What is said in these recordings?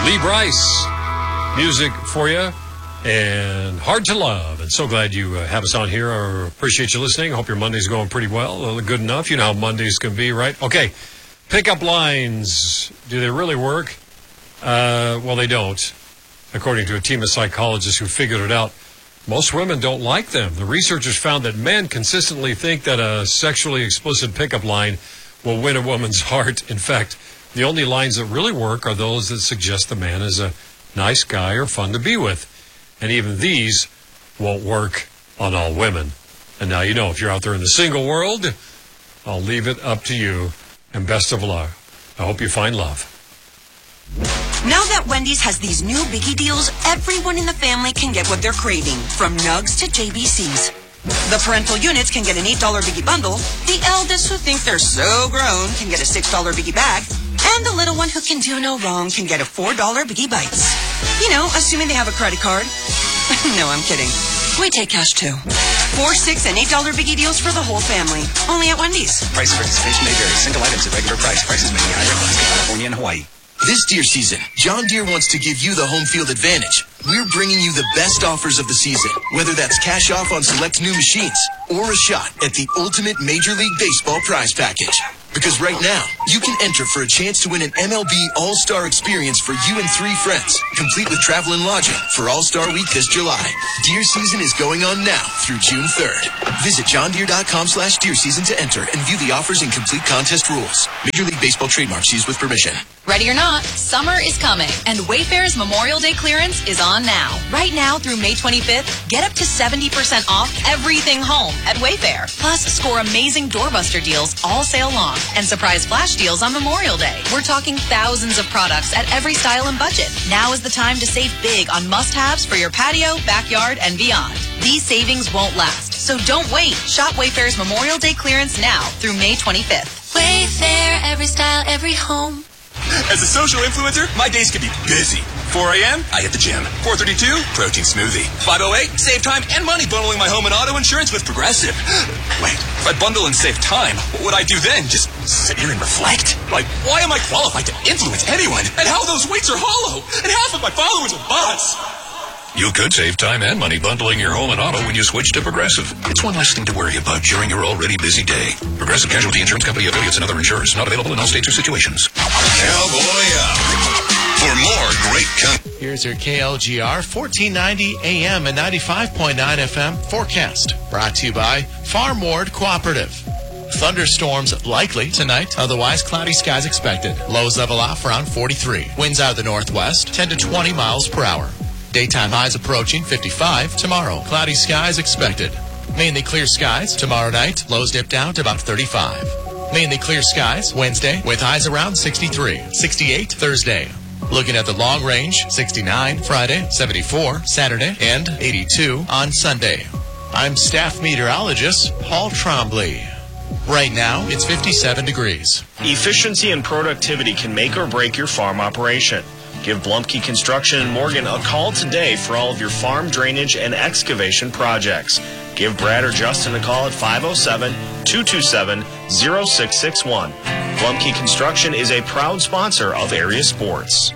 Lee Brice, music for you, and Hard to Love. And so glad you have us on here. I appreciate you listening. Hope your Monday's going pretty well. Good enough. You know how Mondays can be, right? Okay, pickup lines. Do they really work? Well, they don't. According to a team of psychologists who figured it out, most women don't like them. The researchers found that men consistently think that a sexually explicit pickup line will win a woman's heart. In fact, the only lines that really work are those that suggest the man is a nice guy or fun to be with. And even these won't work on all women. And now you know, if you're out there in the single world, I'll leave it up to you. And best of luck. I hope you find love. Now that Wendy's has these new biggie deals, everyone in the family can get what they're craving, from nugs to JBCs. The parental units can get an $8 biggie bundle. The eldest who think they're so grown can get a $6 biggie bag. And the little one who can do no wrong can get a $4 biggie bites. You know, assuming they have a credit card. No, I'm kidding. We take cash too. $4, $6, and $8 biggie deals for the whole family. Only at Wendy's. Price of participation may vary. Single items at regular price. Prices may be higher in Alaska, California, and Hawaii. This deer season, John Deere wants to give you the home field advantage. We're bringing you the best offers of the season, whether that's cash off on select new machines or a shot at the ultimate Major League Baseball prize package. Because right now, you can enter for a chance to win an MLB All-Star experience for you and 3 friends, complete with travel and lodging for All-Star Week this July. Deer season is going on now through June 3rd. Visit johndeere.com/deer season to enter and view the offers and complete contest rules. Major League Baseball trademarks used with permission. Ready or not, summer is coming, and Wayfair's Memorial Day clearance is on now. Right now through May 25th, get up to 70% off everything home at Wayfair. Plus, score amazing doorbuster deals all sale long and surprise flash deals on Memorial Day. We're talking thousands of products at every style and budget. Now is the time to save big on must-haves for your patio, backyard, and beyond. These savings won't last, so don't wait. Shop Wayfair's Memorial Day clearance now through May 25th. Wayfair, every style, every home. As a social influencer, my days can be busy. 4 a.m., I hit the gym. 4:32, protein smoothie. 5:08, save time and money bundling my home and auto insurance with Progressive. Wait, if I bundle and save time, what would I do then? Just sit here and reflect? Like, why am I qualified to influence anyone? And how those weights are hollow? And half of my followers are bots. You could save time and money bundling your home and auto when you switch to Progressive. It's one less thing to worry about during your already busy day. Progressive Casualty Insurance Company, affiliates, and other insurers. Not available in all states or situations. Cowboy up. For more great Here's your KLGR 1490 AM and 95.9 FM forecast. Brought to you by Farm Ward Cooperative. Thunderstorms likely tonight, otherwise cloudy skies expected. Lows level off around 43. Winds out of the northwest, 10 to 20 miles per hour. Daytime highs approaching 55 tomorrow. Cloudy skies expected. Mainly clear skies tomorrow night. Lows dip down to about 35. Mainly clear skies Wednesday with highs around 63. 68 Thursday. Looking at the long range, 69 Friday, 74 Saturday, and 82 on Sunday. I'm staff meteorologist Paul Trombley. Right now, it's 57 degrees. Efficiency and productivity can make or break your farm operation. Give Blumke Construction in Morgan a call today for all of your farm drainage and excavation projects. Give Brad or Justin a call at 507-227-0661. Blumke Construction is a proud sponsor of area sports.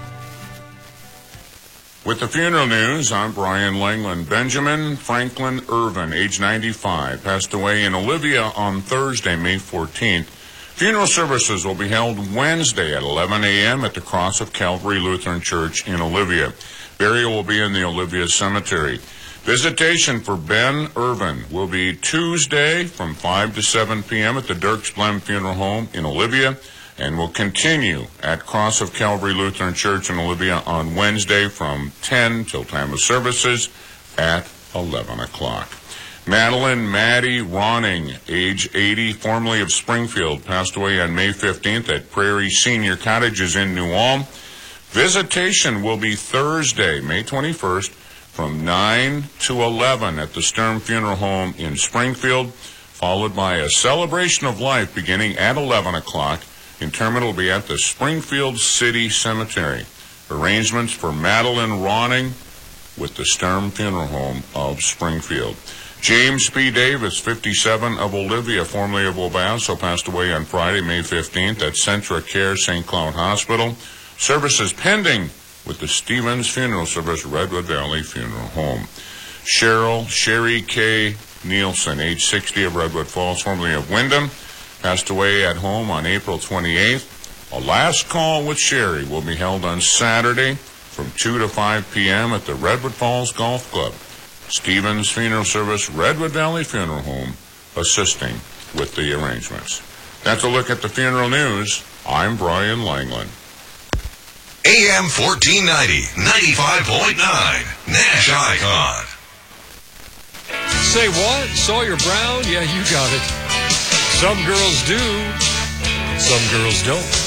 With the funeral news, I'm Brian Langland. Benjamin Franklin Irvin, age 95, passed away in Olivia on Thursday, May 14th. Funeral services will be held Wednesday at 11 a.m. at the Cross of Calvary Lutheran Church in Olivia. Burial will be in the Olivia Cemetery. Visitation for Ben Irvin will be Tuesday from 5 to 7 p.m. at the Dirks Blem Funeral Home in Olivia, and will continue at Cross of Calvary Lutheran Church in Olivia on Wednesday from 10 till time of services at 11 o'clock. Maddie Ronning, age 80, formerly of Springfield, passed away on May 15th at Prairie Senior Cottages in New Ulm. Visitation will be Thursday, May 21st, from 9 to 11 at the Sturm Funeral Home in Springfield, followed by a celebration of life beginning at 11 o'clock. Interment will be at the Springfield City Cemetery. Arrangements for Madeline Ronning with the Sturm Funeral Home of Springfield. James P. Davis, 57, of Olivia, formerly of Obasso, passed away on Friday, May 15th at Centra Care St. Cloud Hospital. Services pending with the Stevens Funeral Service, Redwood Valley Funeral Home. Sherry K. Nielsen, age 60, of Redwood Falls, formerly of Wyndham, passed away at home on April 28th. A last call with Sherry will be held on Saturday from 2 to 5 p.m. at the Redwood Falls Golf Club. Stevens Funeral Service, Redwood Valley Funeral Home, assisting with the arrangements. That's a look at the funeral news. I'm Brian Langland. AM 1490, 95.9, Nash Icon. Say what? Sawyer Brown? Yeah, you got it. Some girls do, some girls don't.